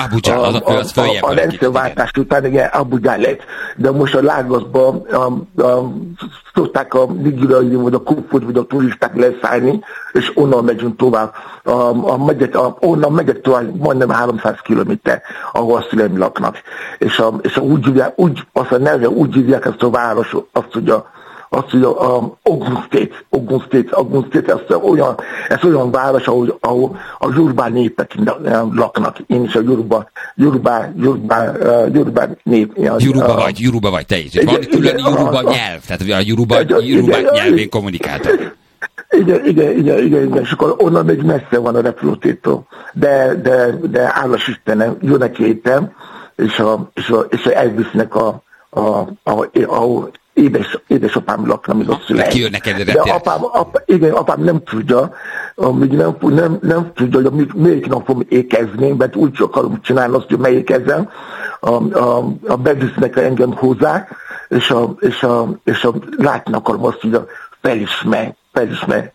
Abuja, az följebb. A rendszerváltás után, igen, Abuja lett. De most a Lagosban szokták a nigériai, vagy a kufut, vagy a turisták leszállni, és onnan megyünk tovább. Onnan megyek tovább majdnem 300 kilométer, ahol a szüleim laknak. És úgy hívják, azt a neve, úgy hívják ezt a város, azt mondja, Ogun State, ez olyan város, ahol a Yoruba népek laknak. Én is a Yoruba nép. Yoruba vagy te is. Van külön Yoruba nyelv, tehát a Yoruba nyelvén kommunikáltak. Igen, és akkor onnan még messze van a repülőtértől. De állas Istenem, jön egy héten, és elvisznek ahol édesapám lakna, még a szüleim. De apám nem tudja, nem tudja, hogy melyik nap fogom ékezni, mert úgy akarom csinálni azt, hogy megékezem, bevisznek engem hozzá, és látni akarom azt, hogy felismer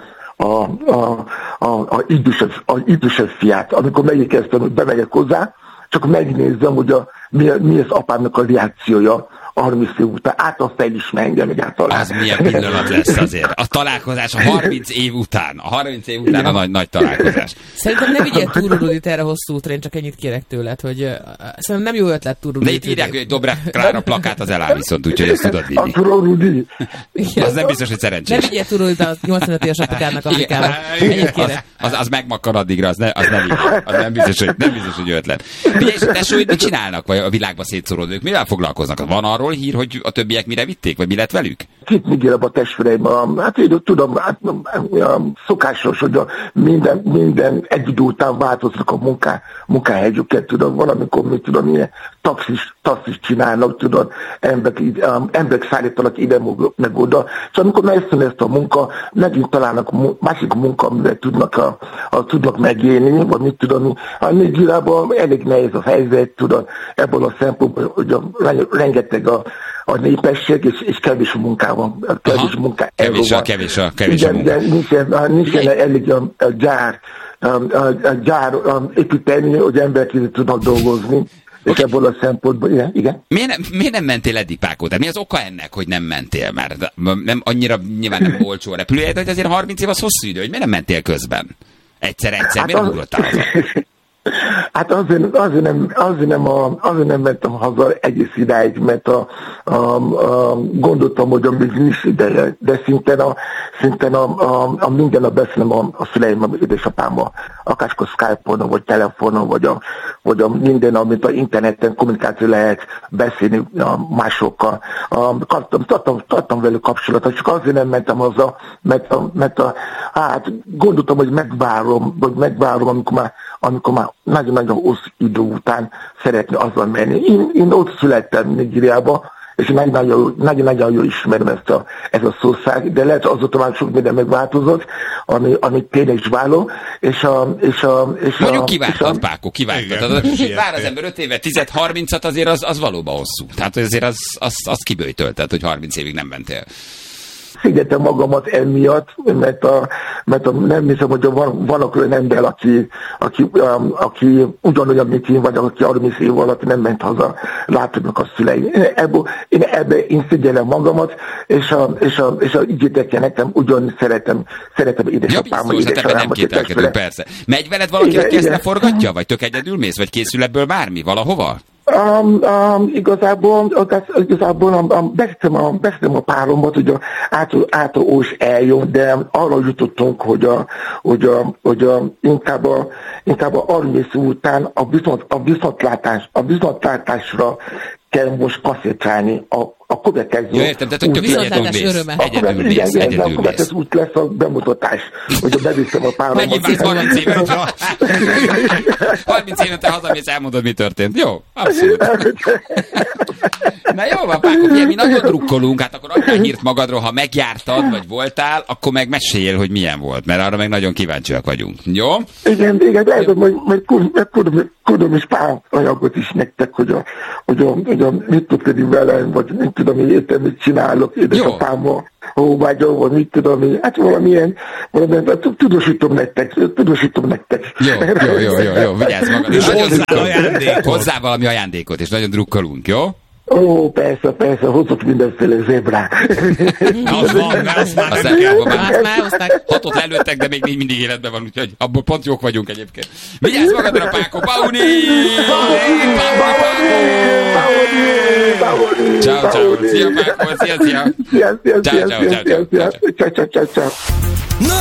a idősebb fiát. Amikor megékeztem, hogy bemegyek hozzá, csak megnézem, hogy mi az apámnak a reakciója 30 év után, felismer engem egyáltalán. Az milyen pillanat lesz azért. A találkozás a 30 év után. A 30 év után a nagy találkozás. Szerintem ne vigyél Túró-Rudit erre hosszú útra, én csak ennyit kérek tőled, hogy szerintem nem jó ötlet Túró-Rudit. De itt írják, hogy Dobrev Klára plakát az eláll viszont, úgyhogy ezt tudod vinni. A Túró-Rudi. Az nem biztos, hogy szerencsés. Ne vigyél Túró-Rudit a 85 éves apukának Afrikába. Ennyit kérek. Az megmakkar addigra, az nem biztos, hogy ötlet. És tesóid mit csinálnak, vagy a világba szétszóródók? Mivel foglalkoznak? Van arról hír, hogy a többiek mire vitték, vagy mi lett velük? Két Nigériában a testvéreim, hát én tudom, szokásos, hogy minden egy idő után változnak a munkahelyüket, tudom, valamikor, mit tudom, ilyen taxis csinálnak, tudom, emberek szállítanak ide, meg oda, és amikor megszűn ezt a munka, megint találnak másik munka, amivel tudnak megélni, vagy mit tudom, a Nigériában elég nehéz a helyzet, tudom, ebből a szempontból, hogy rengeteg a népesség, és kevés a munkában. Kevés a munka. De nincsen elég a gyár építeni, hogy emberek tudnak dolgozni. És ebből a szempontból, igen. Miért nem mentél eddig, Pákó? Tehát mi az oka ennek, hogy nem mentél? Mert nem annyira nyilván nem olcsó a repülőjegy, hogy azért 30 év az hosszú idő, hogy miért nem mentél közben? Egyszer, miért nem ugrottál haza? Hát azért nem mentem haza egész idáig, mert gondoltam, hogy még nincs ideje, de szinten minden nap beszélem a szüleim, édesapámmal, akárskor Skype-on, vagy telefonon, vagy a minden, amit a interneten kommunikáció lehet beszélni másokkal. Tartom velük kapcsolatot, csak azért nem mentem haza, mert gondoltam, hogy megvárom, amikor már nagyon-nagyon hosszú idő után szeretné azzal menni. Én ott születtem Nigériába, és nagyon-nagyon jól ismerem ez a szószág, de lehet azóta már sok minden megváltozott, ami tényleg is váló, mondjuk kiváltad, Pákó, kiváltad. Vár az ember 5 évet, 10-30-at, azért az valóban hosszú. Tehát azért az kiböjtölted, hogy 30 évig nem mentél. Szigyetem magamat emiatt, mert nem hiszem, hogy van olyan ember, aki ugyanolyan, mint én, vagy aki 30 év alatt nem ment haza, látodnak a szüleim. Én szégyellem magamat, és ígétek nekem, ugyan szeretem édesapámat, édesapámat. Nem kételkedünk, persze. Megy veled valaki, aki ezt ne forgatja? Vagy tök egyedül mész? Vagy készül ebből bármi? Valahova? Igazából beszéltem a páromat, hogy ától Ós eljön, de arra jutottunk, hogy inkább a 30 után a viszontlátásra kell most koncentrálni a következő. Jó, értem, tehát hogy viszontlátás öröme. Egyedül mész. A következő út lesz a bemutatás, hogy beviszem a páromat. Megint mész 30 évet. 30 évet te hazamész, elmondod, mi történt. Jó, abszolút. Na jó van, Pákó, mi nagyon drukkolunk, hát akkor adjál hírt magadról, ha megjártad, vagy voltál, akkor meg meséljél, hogy milyen volt, mert arra meg nagyon kíváncsiak vagyunk. Jó? Igen, lehet, hogy kurva tudom is pár anyagot is nektek, hogy mit tudni velem, vagy mit tudom, hogy értem, mit csinálok édesapámmal, vagy mit tudom, hát valamilyen tudósítom nektek. Jó, vigyázz magad. És hozzá valami ajándékot, és nagyon drukkolunk, jó? Ó, persze, hozok mindenféle zebrát. Az van, mert azt már nem kell. Hatot lelőttek, de még mindig életben van, úgyhogy abból pont jók vagyunk egyébként. Vigyázz magadra, Páko! Pauni! Ciao. Szia, Páko! Szia! Ciao.